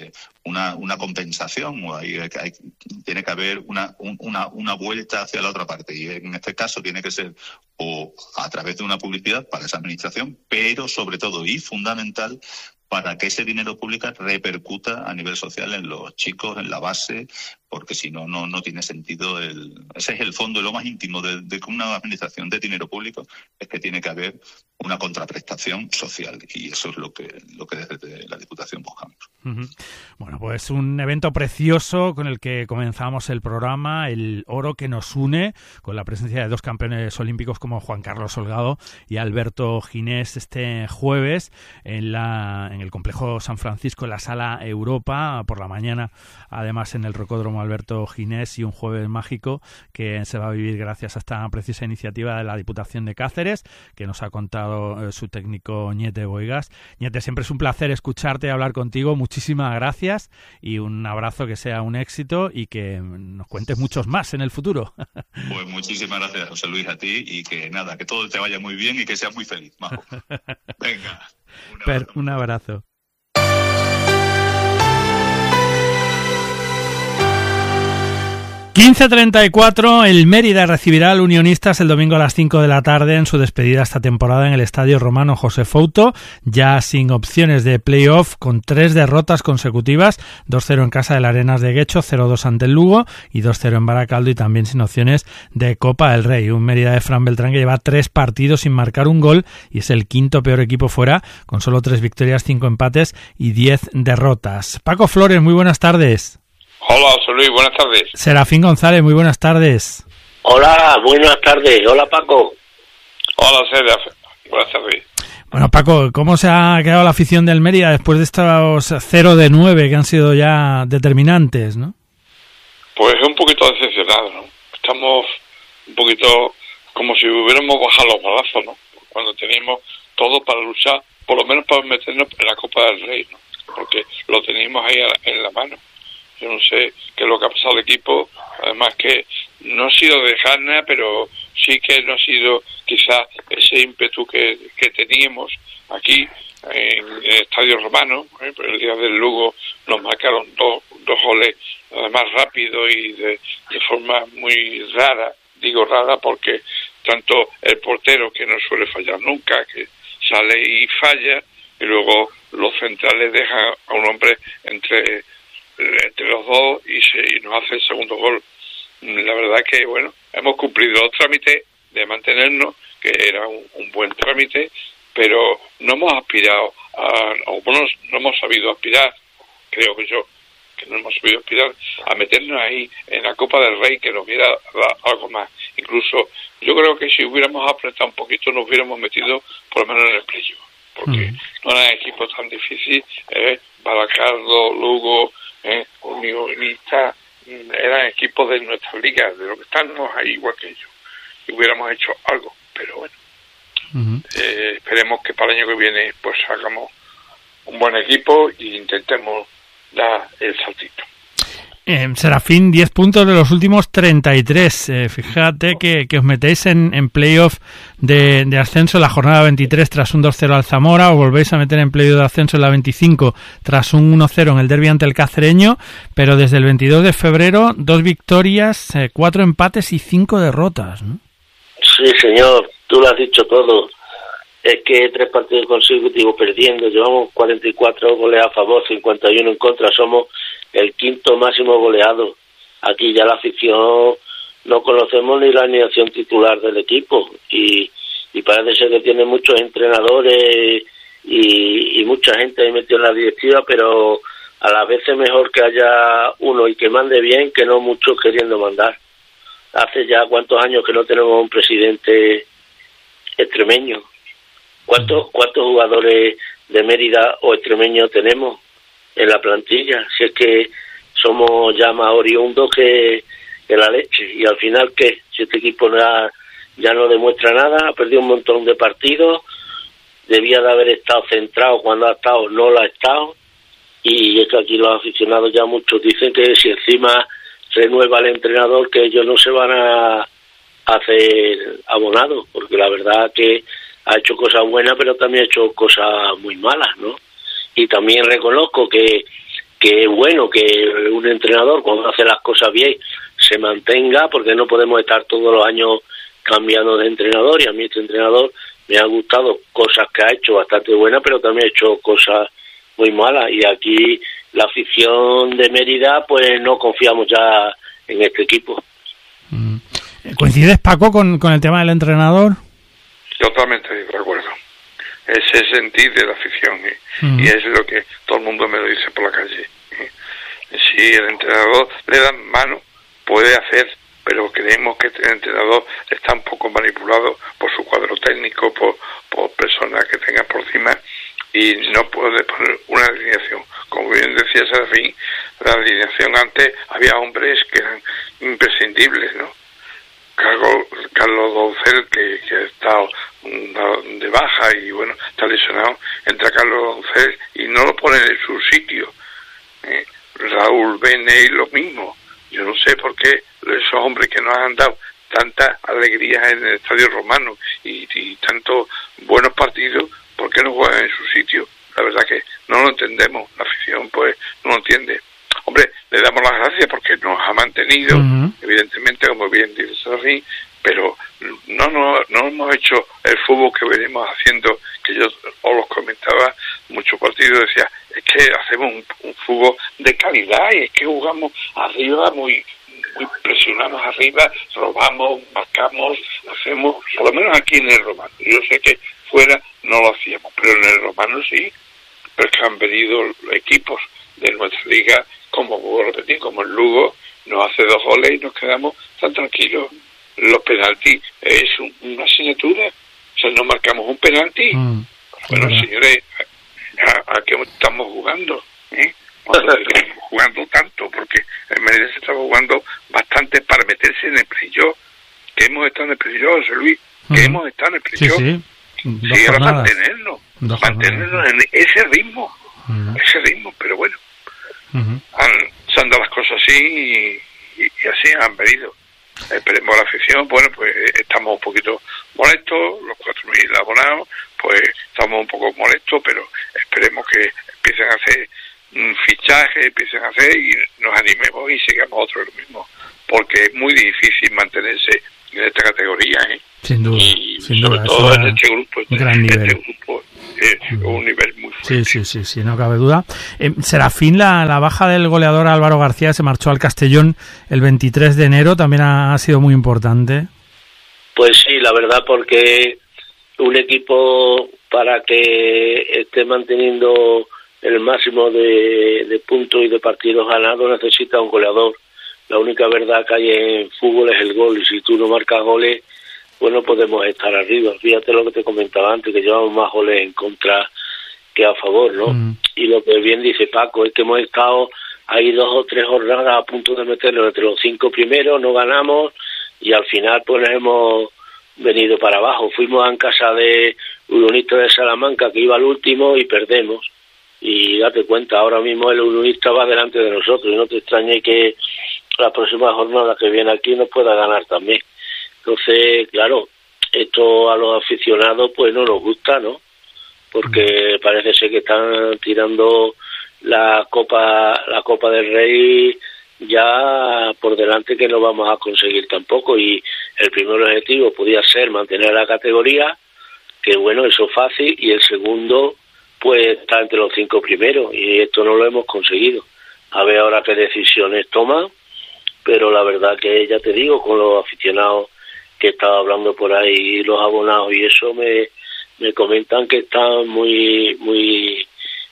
una compensación, o tiene que haber una vuelta hacia la otra parte, y en este caso tiene que ser o a través de una publicidad para esa administración, pero sobre todo y fundamental para que ese dinero público repercuta a nivel social en los chicos, en la base, porque si no tiene sentido. Ese es el fondo, lo más íntimo de una administración de dinero público, es que tiene que haber una contraprestación social, y eso es lo que desde la Diputación buscamos. Uh-huh. Bueno, pues un evento precioso con el que comenzamos el programa, el oro que nos une, con la presencia de dos campeones olímpicos como Juan Carlos Holgado y Alberto Ginés este jueves en el complejo San Francisco, en la Sala Europa, por la mañana, además en el Rocódromo Alberto Ginés, y un jueves mágico que se va a vivir gracias a esta precisa iniciativa de la Diputación de Cáceres, que nos ha contado su técnico Ñete Boigas. Ñete, siempre es un placer escucharte y hablar contigo. Muchísimas gracias y un abrazo, que sea un éxito y que nos cuentes muchos más en el futuro. Pues muchísimas gracias, José Luis, a ti, y que nada, que todo te vaya muy bien y que seas muy feliz, majo. Venga, un abrazo. ...15:34, el Mérida recibirá al Unionistas el domingo a las 5 de la tarde en su despedida esta temporada en el Estadio Romano José Fouto, ya sin opciones de play-off, con 3 derrotas consecutivas, 2-0 en casa del Arenas de Guecho, 0-2 ante el Lugo y 2-0 en Baracaldo, y también sin opciones de Copa del Rey. Un Mérida de Fran Beltrán que lleva 3 partidos sin marcar un gol y es el quinto peor equipo fuera, con solo 3 victorias, 5 empates y 10 derrotas. Paco Flores, muy buenas tardes. Hola, José Luis, buenas tardes. Serafín González, muy buenas tardes. Hola, buenas tardes. Hola, Paco. Hola, Serafín. Buenas tardes. Bueno, Paco, ¿cómo se ha quedado la afición del Mérida después de estos 0 de 9 que han sido ya determinantes, no? Pues un poquito decepcionado, ¿no? Estamos un poquito como si hubiéramos bajado los balazos, ¿no? Cuando teníamos todo para luchar, por lo menos para meternos en la Copa del Rey, ¿no? Porque lo teníamos ahí en la mano. Yo no sé qué es lo que ha pasado al equipo, además que no ha sido de gana, pero sí que no ha sido quizás ese ímpetu que teníamos aquí en el Estadio Romano. El día del Lugo nos marcaron dos goles, además rápido y de forma muy rara. Digo rara porque tanto el portero, que no suele fallar nunca, que sale y falla, y luego los centrales dejan a un hombre entre los dos y nos hace el segundo gol. La verdad que, bueno, hemos cumplido los trámites de mantenernos, que era un buen trámite, pero no hemos aspirado no hemos sabido aspirar, creo que no hemos sabido aspirar a meternos ahí en la Copa del Rey, que nos hubiera dado algo más. Incluso yo creo que si hubiéramos apretado un poquito nos hubiéramos metido por lo menos en el playoff, porque no era un equipo tan difícil. Balacardo, Lugo, Unionista, eran equipos de nuestra liga, de lo que estamos ahí igual que ellos, y hubiéramos hecho algo, pero bueno. Esperemos que para el año que viene pues hagamos un buen equipo e intentemos dar el saltito. Serafín, 10 puntos de los últimos 33. Fíjate que os metéis en playoff de ascenso en la jornada 23 tras un 2-0 al Zamora, os volvéis a meter en playoff de ascenso en la 25 tras un 1-0 en el derbi ante el Cacereño, pero desde el 22 de febrero 2 victorias, 4 empates y 5 derrotas, ¿no? Sí, señor, tú lo has dicho todo. Es que 3 partidos consecutivos perdiendo, llevamos 44 goles a favor, 51 en contra, somos el 5º máximo goleado. Aquí ya la afición no conocemos ni la alineación titular del equipo y parece ser que tiene muchos entrenadores y mucha gente ahí metida en la directiva, pero a la vez es mejor que haya uno y que mande bien que no muchos queriendo mandar. Hace ya cuántos años que no tenemos un presidente extremeño. ¿Cuántos jugadores de Mérida o extremeños tenemos en la plantilla? Si es que somos ya más oriundos que la leche. Y al final, ¿qué? Si este equipo ya no demuestra nada, ha perdido un montón de partidos, debía de haber estado centrado cuando ha estado, no lo ha estado. Y es que aquí los aficionados ya muchos dicen que si encima renueva el entrenador, que ellos no se van a hacer abonados, porque la verdad que ha hecho cosas buenas, pero también ha hecho cosas muy malas, ¿no? Y también reconozco que es bueno que un entrenador, cuando hace las cosas bien, se mantenga, porque no podemos estar todos los años cambiando de entrenador, y a mí este entrenador me ha gustado cosas que ha hecho bastante buenas, pero también ha hecho cosas muy malas, y aquí la afición de Mérida, pues no confiamos ya en este equipo. ¿Coincides, Paco, con el tema del entrenador? Totalmente de acuerdo. Ese sentir de la afición, y es lo que todo el mundo me lo dice por la calle. Si el entrenador le dan mano, puede hacer, pero creemos que el entrenador está un poco manipulado por su cuadro técnico, por personas que tenga por encima, y no puede poner una alineación. Como bien decía Serafín, la alineación antes había hombres que eran imprescindibles, ¿no? Carlos Doncel, que ha estado de baja y bueno, está lesionado, entra Carlos Doncel y no lo ponen en su sitio. Raúl Bene y lo mismo. Yo no sé por qué esos hombres que nos han dado tantas alegrías en el Estadio Romano y tantos buenos partidos, ¿por qué no juegan en su sitio? La verdad que no lo entendemos, la afición pues no lo entiende. Hombre, le damos las gracias porque nos ha mantenido, evidentemente, como bien dice Serafín, pero no hemos hecho el fútbol que venimos haciendo, que yo os los comentaba, muchos partidos decía, es que hacemos un fútbol de calidad y es que jugamos arriba muy presionamos arriba, robamos, marcamos, hacemos, por lo menos aquí en el Romano. Yo sé que fuera no lo hacíamos, pero en el Romano sí, pero es que han venido equipos de nuestra liga, como vuelvo a repetir, como el Lugo nos hace 2 goles y nos quedamos tan tranquilos. Los penaltis es una asignatura. O sea, no marcamos un penalti. Bueno, señores, ¿a qué estamos jugando? Cuando estamos jugando tanto, porque en Mérida se estaba jugando bastante para meterse en el playoff. Que hemos estado en el playoff, José Luis, que hemos estado en el playoff. Sí, era mantenernos en ese ritmo, pero bueno, se han dado las cosas así y así han venido. Esperemos la afición, bueno, pues estamos un poquito molestos, los 4.000 abonados, pues estamos un poco molestos, pero esperemos que empiecen a hacer fichajes, empiecen a hacer y nos animemos y sigamos otros lo mismo, porque es muy difícil mantenerse en esta categoría, Sin duda, sin duda. Sobre todo en este grupo. Gran nivel. Este grupo es un nivel muy fuerte. Sí, no cabe duda. Serafín, la baja del goleador Álvaro García, se marchó al Castellón el 23 de enero, también ha sido muy importante. Pues sí, la verdad, porque un equipo para que esté manteniendo el máximo de puntos y de partidos ganados necesita un goleador. La única verdad que hay en fútbol es el gol, y si tú no marcas goles, bueno, podemos estar arriba. Fíjate lo que te comentaba antes, que llevamos más goles en contra que a favor, ¿no? Y lo que bien dice Paco es que hemos estado ahí 2 o 3 jornadas a punto de meternos entre los 5 primeros, no ganamos, y al final pues nos hemos venido para abajo. Fuimos en casa de Unionista de Salamanca, que iba al último, y perdemos. Y date cuenta, ahora mismo el Unionista va delante de nosotros, y no te extrañe que la próxima jornada que viene aquí nos pueda ganar también. Entonces, claro, esto a los aficionados pues no nos gusta, ¿no? Porque parece ser que están tirando la Copa del Rey ya por delante, que no vamos a conseguir tampoco, y el primer objetivo podía ser mantener la categoría, que bueno, eso es fácil, y el segundo pues está entre los 5 primeros, y esto no lo hemos conseguido. A ver ahora qué decisiones toman, pero la verdad que ya te digo, con los aficionados que estaba hablando por ahí, los abonados y eso, me comentan que están muy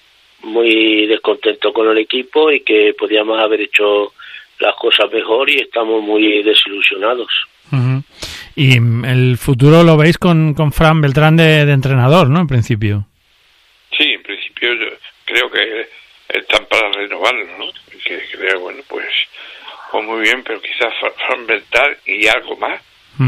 descontentos con el equipo y que podíamos haber hecho las cosas mejor, y estamos muy desilusionados. Y el futuro lo veis con Fran Beltrán de entrenador, ¿no? En principio. Sí, en principio yo creo que están para renovarlo, ¿no? Que creo, bueno, pues muy bien, pero quizás Fran Beltrán y algo más,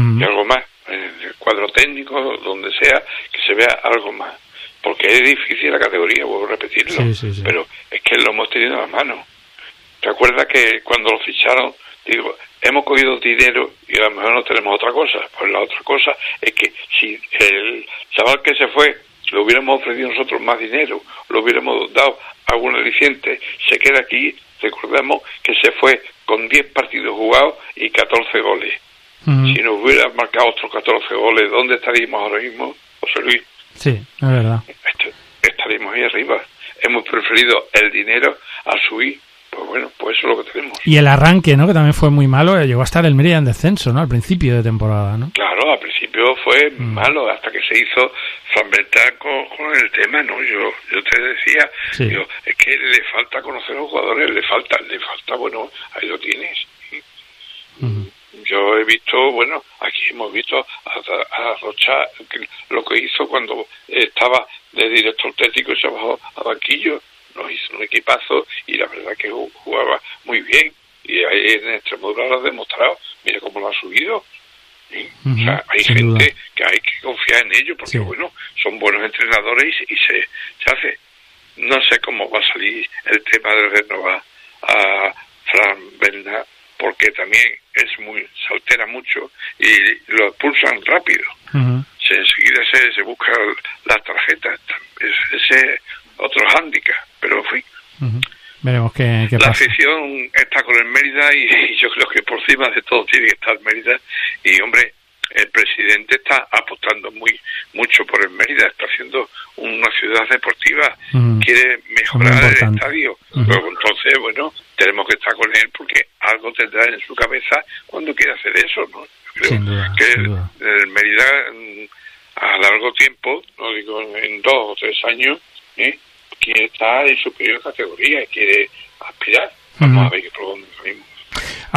en el cuadro técnico, donde sea, que se vea algo más, porque es difícil la categoría, vuelvo a repetirlo, pero es que lo hemos tenido a la mano. ¿Te acuerdas que cuando lo ficharon, digo, hemos cogido dinero y a lo mejor no tenemos otra cosa? Pues la otra cosa es que si el chaval que se fue le hubiéramos ofrecido nosotros más dinero, le hubiéramos dado algún aliciente, se queda aquí. Recordemos que se fue con 10 partidos jugados y 14 goles. Si nos hubiera marcado otros 14 goles, ¿dónde estaríamos ahora mismo, José Luis? Sí, es verdad. Estaríamos ahí arriba. Hemos preferido el dinero a subir. Pues bueno, pues eso es lo que tenemos. Y el arranque, ¿no? Que también fue muy malo. Llegó a estar el Mérida en descenso, ¿no? Al principio de temporada, ¿no? Claro, al principio fue malo, hasta que se hizo Fran Beltrán con el tema, ¿no? Yo te decía, digo, es que le falta conocer a los jugadores, le falta, bueno, ahí lo tienes. Yo he visto, bueno, aquí hemos visto a Rocha, lo que hizo cuando estaba de director técnico y se bajó a banquillo. Nos hizo un equipazo y la verdad que jugaba muy bien, y ahí en Extremadura lo ha demostrado. Mira cómo lo ha subido. O sea, hay gente que hay que confiar en ellos, porque bueno, son buenos entrenadores y se hace. No sé cómo va a salir el tema de renovar a Fran Beltrán, porque también se altera mucho y lo expulsan rápido. Enseguida se busca las tarjetas. Ese otro hándicap, pero en fin. Veremos qué pasa. La afición está con el Mérida, y yo creo que por encima de todo tiene que estar Mérida. Y hombre, el presidente está apostando mucho por el Mérida, está haciendo una ciudad deportiva, quiere mejorar el estadio. Pero entonces, bueno, tenemos que estar con él, porque algo tendrá en su cabeza cuando quiera hacer eso, ¿no? Creo que el Mérida a largo tiempo, no digo en 2 o 3 años, quiere estar en superior categoría y quiere aspirar. Vamos a ver por dónde salimos.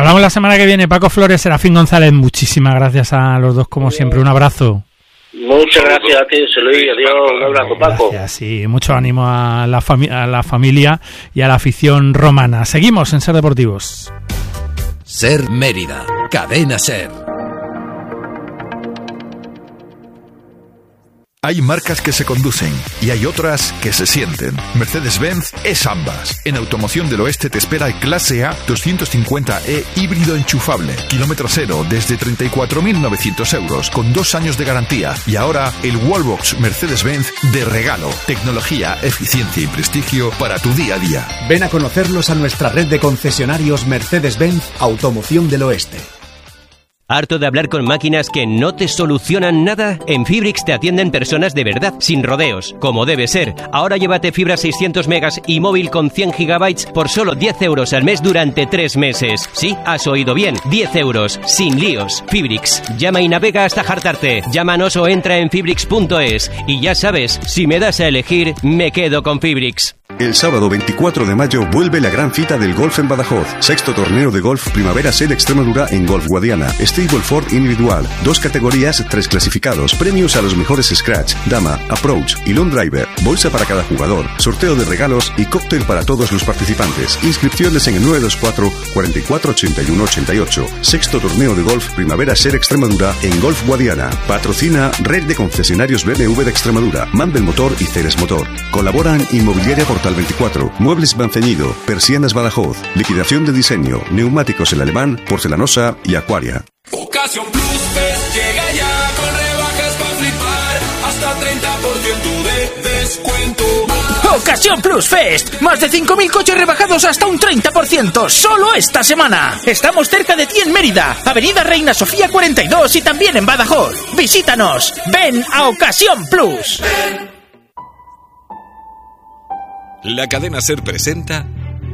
Hablamos la semana que viene. Paco Flores, Serafín González, muchísimas gracias a los dos como siempre. Un abrazo. Muchas gracias a ti, José Luis. Adiós, un abrazo, Paco. Gracias, sí, mucho ánimo a la familia y a la afición romana. Seguimos en Ser Deportivos. Ser Mérida, Cadena Ser. Hay marcas que se conducen y hay otras que se sienten. Mercedes-Benz es ambas. En Automoción del Oeste te espera el Clase A 250e híbrido enchufable. Kilómetro cero desde 34.900 euros con 2 años de garantía. Y ahora el Wallbox Mercedes-Benz de regalo. Tecnología, eficiencia y prestigio para tu día a día. Ven a conocerlos a nuestra red de concesionarios Mercedes-Benz Automoción del Oeste. ¿Harto de hablar con máquinas que no te solucionan nada? En Fibrix te atienden personas de verdad, sin rodeos, como debe ser. Ahora llévate fibra 600 megas y móvil con 100 gigabytes por solo 10 euros al mes durante 3 meses. Sí, has oído bien, 10 euros, sin líos. Fibrix, llama y navega hasta hartarte. Llámanos o entra en fibrix.es. Y ya sabes, si me das a elegir, me quedo con Fibrix. El sábado 24 de mayo vuelve la gran cita del golf en Badajoz. 6º torneo de golf Primavera Ser Extremadura en Golf Guadiana. Stableford individual. 2 categorías, 3 clasificados. Premios a los mejores scratch, dama, approach y long driver. Bolsa para cada jugador. Sorteo de regalos y cóctel para todos los participantes. Inscripciones en el 924 44 81 88. 6º torneo de golf Primavera Ser Extremadura en Golf Guadiana. Patrocina Red de Concesionarios BMW de Extremadura, Mandel Motor y Ceres Motor. Colaboran Inmobiliaria Portal 24, Muebles Banceñido, Persianas Badajoz, liquidación de diseño, neumáticos El Alemán, Porcelanosa y Acuaria. Ocasión Plus Fest llega ya con rebajas para flipar, hasta 30% de descuento. Ocasión Plus Fest, más de 5.000 coches rebajados hasta un 30%, solo esta semana. Estamos cerca de ti en Mérida, Avenida Reina Sofía 42 y también en Badajoz. Visítanos, ven a Ocasión Plus. La cadena Ser presenta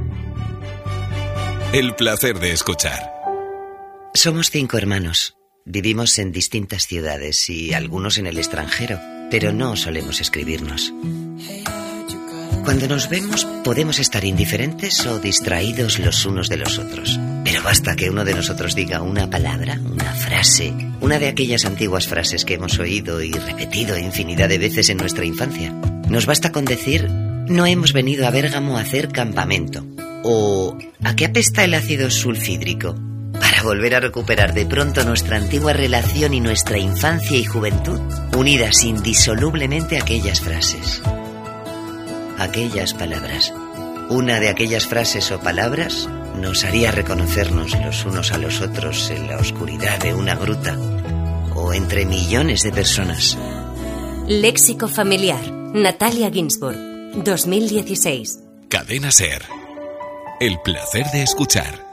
El placer de escuchar. Somos 5 hermanos. Vivimos en distintas ciudades y algunos en el extranjero, pero no solemos escribirnos. Cuando nos vemos podemos estar indiferentes o distraídos los unos de los otros. Pero basta que uno de nosotros diga una palabra, una frase, una de aquellas antiguas frases que hemos oído y repetido infinidad de veces en nuestra infancia. Nos basta con decir: no hemos venido a Bérgamo a hacer campamento. O ¿a qué apesta el ácido sulfídrico? Para volver a recuperar de pronto nuestra antigua relación y nuestra infancia y juventud, unidas indisolublemente a aquellas frases. Aquellas palabras. Una de aquellas frases o palabras nos haría reconocernos los unos a los otros en la oscuridad de una gruta o entre millones de personas. Léxico familiar. Natalia Ginsburg. 2016. Cadena Ser. El placer de escuchar.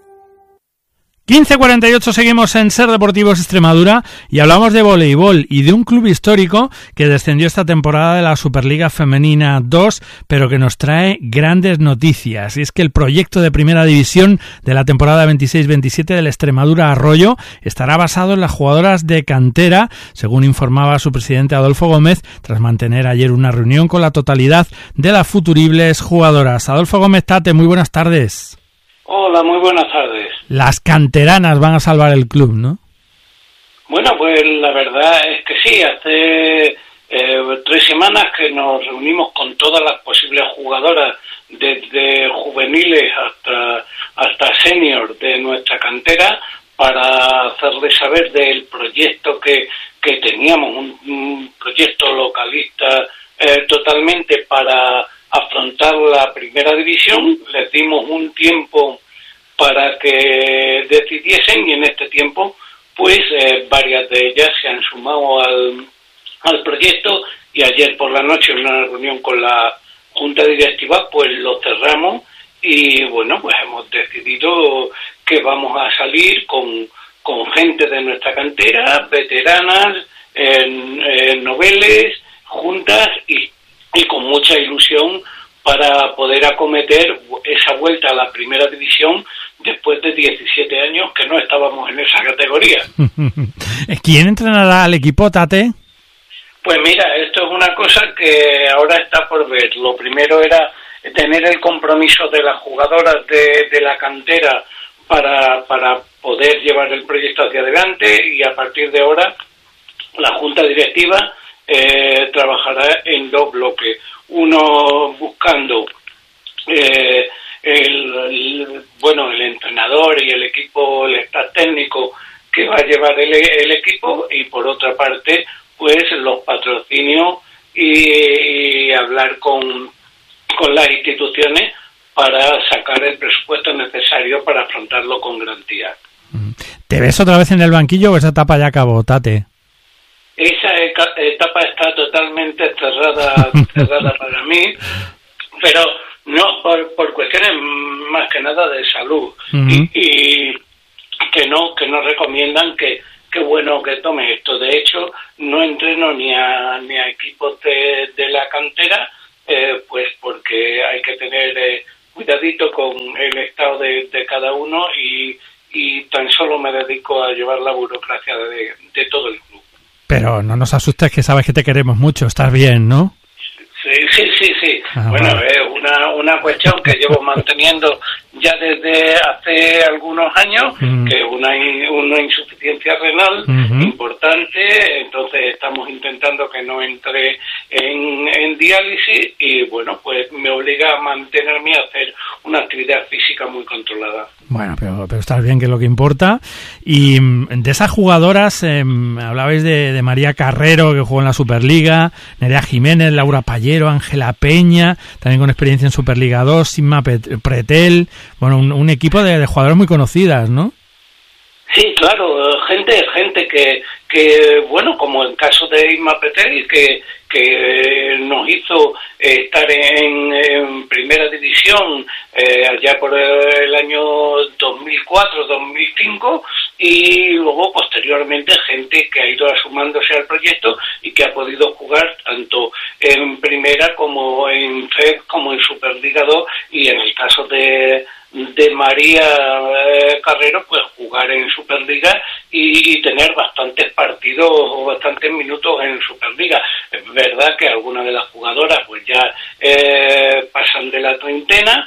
15:48, seguimos en Ser Deportivos Extremadura y hablamos de voleibol y de un club histórico que descendió esta temporada de la Superliga Femenina 2, pero que nos trae grandes noticias. Y es que el proyecto de primera división de la temporada 26-27 del Extremadura Arroyo estará basado en las jugadoras de cantera, según informaba su presidente Adolfo Gómez, tras mantener ayer una reunión con la totalidad de las futuribles jugadoras. Adolfo Gómez, Tate, muy buenas tardes. Hola, muy buenas tardes. Las canteranas van a salvar el club, ¿no? Bueno, pues la verdad es que sí. Hace 3 semanas que nos reunimos con todas las posibles jugadoras, desde juveniles hasta senior de nuestra cantera, para hacerles saber del proyecto que teníamos, un proyecto localista totalmente para afrontar la primera división. Les dimos un tiempo para que decidiesen y en este tiempo pues varias de ellas se han sumado al proyecto y ayer por la noche en una reunión con la Junta Directiva pues lo cerramos y bueno, pues hemos decidido que vamos a salir con gente de nuestra cantera, veteranas, noveles, juntas y con mucha ilusión para poder acometer esa vuelta a la primera división después de 17 años que no estábamos en esa categoría. ¿Quién entrenará al equipo, Tate? Pues mira, esto es una cosa que ahora está por ver. Lo primero era tener el compromiso de las jugadoras de la cantera para poder llevar el proyecto hacia adelante, y a partir de ahora la Junta Directiva trabajará en 2 bloques. Uno buscando el entrenador y el equipo, el staff técnico que va a llevar el equipo, y por otra parte pues los patrocinios y hablar con las instituciones para sacar el presupuesto necesario para afrontarlo con garantía. ¿Te ves otra vez en el banquillo o esa etapa ya acabó, Tate? Esa etapa está totalmente cerrada para mí, pero no por cuestiones más que nada de salud. Y que no recomiendan que bueno que tome esto. De hecho, no entreno ni a equipos de la cantera, pues porque hay que tener cuidadito con el estado de cada uno, y tan solo me dedico a llevar la burocracia de todo el club. Pero no nos asustes, que sabes que te queremos mucho, estás bien, ¿no? Sí. Bueno, es una cuestión que llevo manteniendo ya desde hace algunos años, que es una insuficiencia renal importante. Entonces estamos intentando que no entre en diálisis, y bueno, pues me obliga a mantenerme a hacer una actividad física muy controlada. Bueno, pero estás bien, que es lo que importa. Y de esas jugadoras, hablabais de María Carrero, que jugó en la Superliga, Nerea Jiménez, Laura Pallero, Ángela Peña, también con experiencia en Superliga 2, Inma Pretel, bueno, un equipo de jugadoras muy conocidas, ¿no? Sí, claro, gente que bueno, como el caso de Inma Pretel, que nos hizo estar en primera división allá por el año 2004-2005, y luego posteriormente gente que ha ido asumándose al proyecto y que ha podido jugar tanto en primera como en FED como en Superliga 2, y en el caso de María Carrero, pues jugar en Superliga y tener bastantes partidos o bastantes minutos en Superliga. Es verdad que algunas de las jugadoras pues ya pasan de la treintena,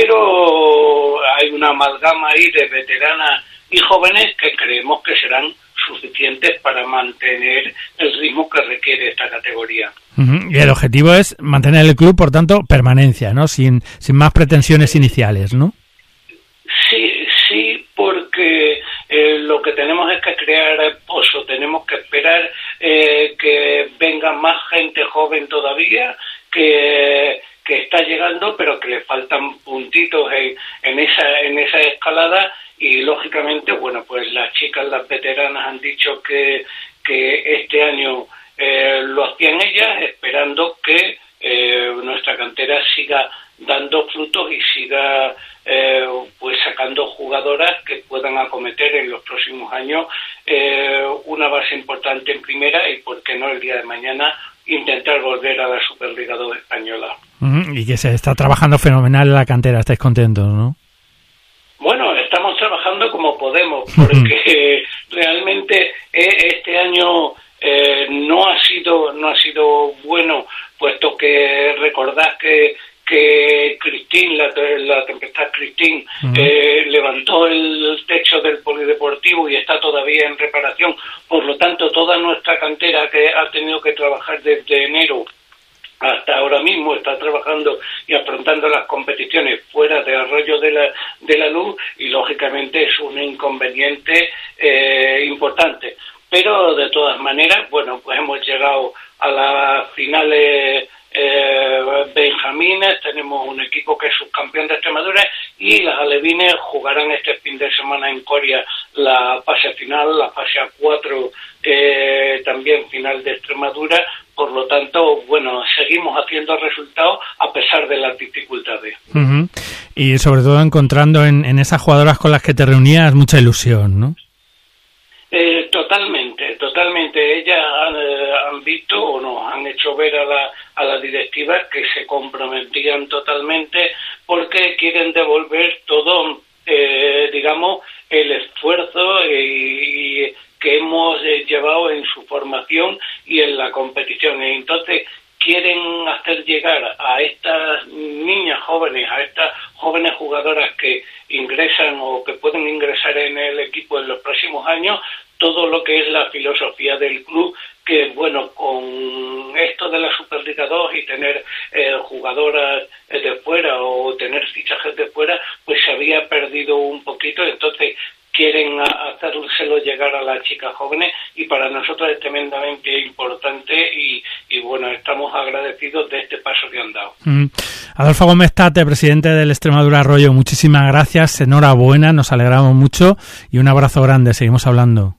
pero hay una amalgama ahí de veteranas y jóvenes que creemos que serán suficientes para mantener el ritmo que requiere esta categoría. Y el objetivo es mantener el club, por tanto, permanencia, ¿no? Sin más pretensiones iniciales, ¿no? Sí, porque lo que tenemos es que crear pozo, tenemos que esperar que venga más gente joven todavía, que está llegando, pero que le faltan puntitos en esa escalada, y lógicamente, bueno, pues las chicas, las veteranas han dicho que este año lo hacían ellas, esperando que nuestra cantera siga dando frutos y siga pues sacando jugadoras que puedan acometer en los próximos años una base importante en primera, y por qué no el día de mañana intentar volver a la Superliga 2 española. Y que se está trabajando fenomenal en la cantera, estáis contentos, ¿no? Bueno, estamos trabajando como podemos, porque realmente este año no ha sido bueno, puesto que recordad que Cristín, la tempestad Cristín, levantó el techo del polideportivo y está todavía en reparación. Por lo tanto, toda nuestra cantera, que ha tenido que trabajar desde enero hasta ahora mismo, está trabajando y afrontando las competiciones fuera de Arroyo de la Luz, y lógicamente es un inconveniente importante. Pero de todas maneras, bueno, pues hemos llegado a las finales benjamines, tenemos un equipo que es subcampeón de Extremadura, y las alevines jugarán este fin de semana en Coria la fase final, la fase A4, también final de Extremadura. Por lo tanto, bueno, seguimos haciendo resultados a pesar de las dificultades. Y sobre todo encontrando en esas jugadoras con las que te reunías mucha ilusión, ¿no? Totalmente. Ellas han visto o nos han hecho ver a la directiva que se comprometían totalmente, porque quieren devolver todo, digamos, el esfuerzo y que hemos llevado en su formación y en la competición. Y entonces quieren hacer llegar a estas niñas jóvenes, a estas jóvenes jugadoras las que ingresan o que pueden ingresar en el equipo en los próximos años, todo lo que es la filosofía del club, que bueno, con esto de la Superliga 2 y tener jugadoras de fuera o tener fichajes de fuera, pues se había perdido un poquito, entonces quieren hacérselo llegar a las chicas jóvenes y para nosotros es tremendamente importante y bueno, estamos agradecidos de este paso que han dado. Adolfo Gómez Tate, presidente del Extremadura Arroyo, muchísimas gracias, enhorabuena, nos alegramos mucho y un abrazo grande, seguimos hablando.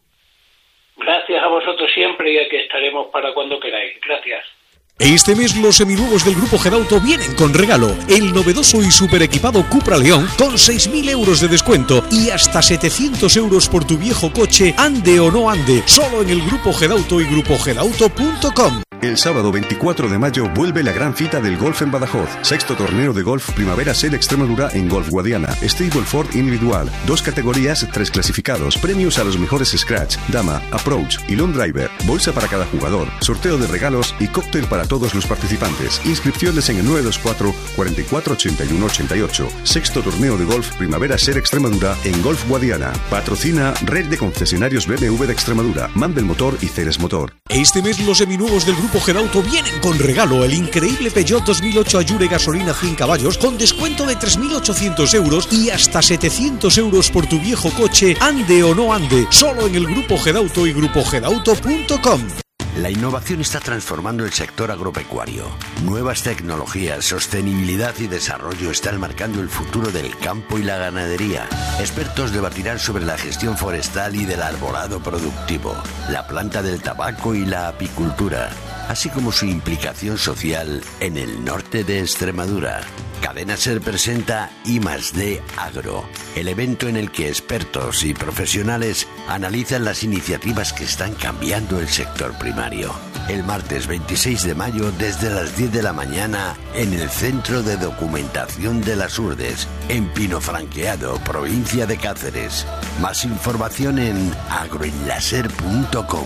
Gracias a vosotros siempre y aquí estaremos para cuando queráis. Gracias. Este mes los seminuevos del Grupo Gedauto vienen con regalo. El novedoso y super equipado Cupra León con 6.000 euros de descuento y hasta 700 euros por tu viejo coche, ande o no ande. Solo en el Grupo Gedauto y grupogedauto.com. El sábado 24 de mayo vuelve la gran cita del golf en Badajoz. Sexto torneo de golf Primavera Sel Extremadura en Golf Guadiana. Stableford individual. 2 categorías, 3 clasificados. Premios a los mejores Scratch, Dama, Approach y Long Driver. Bolsa para cada jugador. Sorteo de regalos y cóctel para todos los participantes. Inscripciones en el 924 44 81 88. Sexto torneo de golf Primavera Sel Extremadura en Golf Guadiana. Patrocina Red de Concesionarios BMW de Extremadura, Mandel Motor y Ceres Motor. Este mes los seminuevos del Grupo Gedauto vienen con regalo. El increíble Peugeot 2008 Allure gasolina 100 caballos con descuento de 3.800 euros y hasta 700 euros por tu viejo coche, ande o no ande. Solo en el Grupo Gedauto y grupogedauto.com. La innovación está transformando el sector agropecuario. Nuevas tecnologías, sostenibilidad y desarrollo están marcando el futuro del campo y la ganadería. Expertos debatirán sobre la gestión forestal y del arbolado productivo, la planta del tabaco y la apicultura, así como su implicación social en el norte de Extremadura. Cadena Ser presenta I+D Agro, el evento en el que expertos y profesionales analizan las iniciativas que están cambiando el sector primario. El martes 26 de mayo desde las 10 de la mañana en el Centro de Documentación de las Urdes, en Pinofranqueado, provincia de Cáceres. Más información en agroenlaser.com.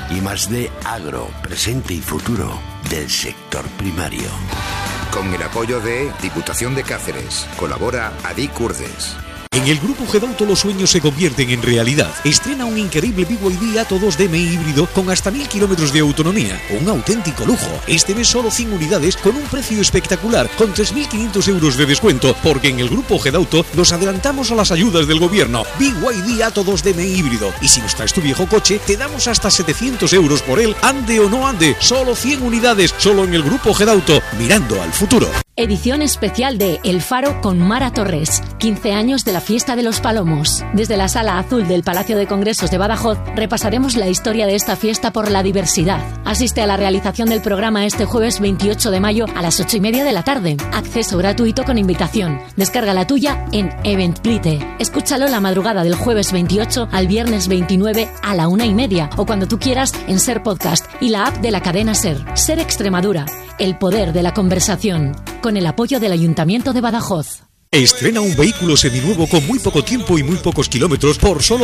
I+D Agro, presente y futuro del sector primario. Con el apoyo de Diputación de Cáceres. Colabora Adic Urdes. En el Grupo Gedauto los sueños se convierten en realidad. Estrena un increíble BYD Atto 2DM híbrido con hasta 1.000 kilómetros de autonomía. Un auténtico lujo. Este mes solo 100 unidades con un precio espectacular, con 3.500 euros de descuento, porque en el Grupo Gedauto nos adelantamos a las ayudas del gobierno. BYD Atto 2DM híbrido. Y si nos traes tu viejo coche, te damos hasta 700 euros por él, ande o no ande. Solo 100 unidades, solo en el Grupo Gedauto, mirando al futuro. Edición especial de El Faro con Mara Torres. 15 años de la Fiesta de los Palomos. Desde la Sala Azul del Palacio de Congresos de Badajoz repasaremos la historia de esta fiesta por la diversidad. Asiste a la realización del programa este jueves 28 de mayo a las 8:30 de la tarde. Acceso gratuito con invitación. Descarga la tuya en Eventplite. Escúchalo la madrugada del jueves 28 al viernes 29 a la 1:30 o cuando tú quieras en Ser Podcast y la app de la cadena Ser. Ser Extremadura. El poder de la conversación. Con el apoyo del Ayuntamiento de Badajoz. Estrena un vehículo seminuevo con muy poco tiempo y muy pocos kilómetros por solo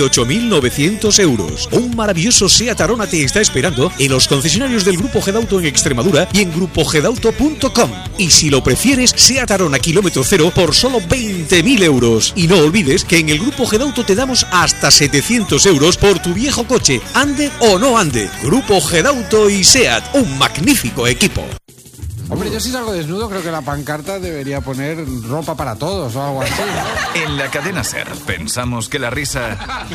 18.900 euros. Un maravilloso Seat Arona te está esperando en los concesionarios del Grupo Gedauto en Extremadura y en grupogedauto.com. Y si lo prefieres, Seat Arona kilómetro cero por solo 20.000 euros. Y no olvides que en el Grupo Gedauto te damos hasta 700 euros por tu viejo coche, ande o no ande. Grupo Gedauto y Seat, un magnífico equipo. Hombre, yo si salgo desnudo creo que la pancarta debería poner ropa para todos o algo así, ¿no? En la cadena Ser pensamos que la risa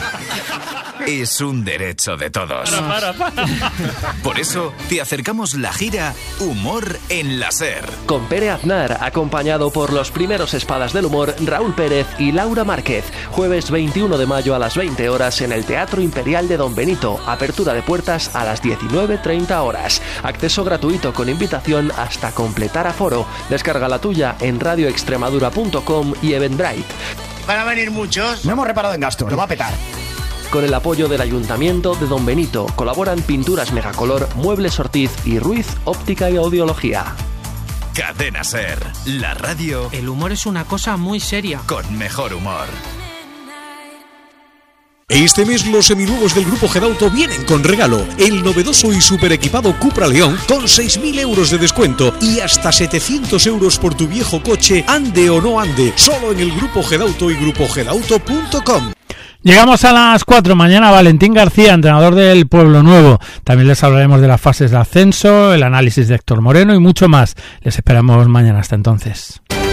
es un derecho de todos. Para. Por eso te acercamos la gira Humor en la Ser. Con Pere Aznar, acompañado por los primeros espadas del humor, Raúl Pérez y Laura Márquez. Jueves 21 de mayo a las 20 horas en el Teatro Imperial de Don Benito. Apertura de puertas a las 19:30 horas. Acceso gratuito con invitación hasta completar aforo. Descarga la tuya en radioextremadura.com y Eventbrite. Van a venir muchos. No hemos reparado en gasto, lo va a petar. Con el apoyo del Ayuntamiento de Don Benito colaboran Pinturas Megacolor, Muebles Ortiz y Ruiz Óptica y Audiología. Cadena Ser, la radio. El humor es una cosa muy seria. Con mejor humor. Este mes los seminuevos del Grupo Gedauto vienen con regalo. El novedoso y super equipado Cupra León con 6.000 euros de descuento y hasta 700 euros por tu viejo coche, ande o no ande. Solo en el Grupo Gedauto y grupogedauto.com. Llegamos a las 4. Mañana Valentín García, entrenador del Pueblo Nuevo. También les hablaremos de las fases de ascenso, el análisis de Héctor Moreno y mucho más. Les esperamos mañana. Hasta entonces.